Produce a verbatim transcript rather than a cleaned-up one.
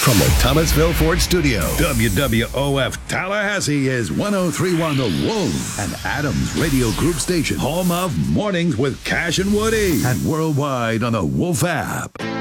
From the Thomasville Ford Studio, W W O F Tallahassee is one oh three point one The Wolf, and Adams Radio Group Station, home of Mornings with Cash and Woody, and worldwide on the Wolf app.